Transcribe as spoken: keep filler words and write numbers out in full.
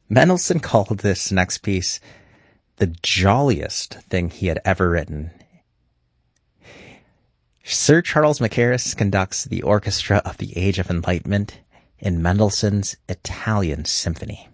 Mendelssohn called this next piece the jolliest thing he had ever written. Sir Charles Mackerras conducts the orchestra of the Age of Enlightenment in Mendelssohn's Italian Symphony.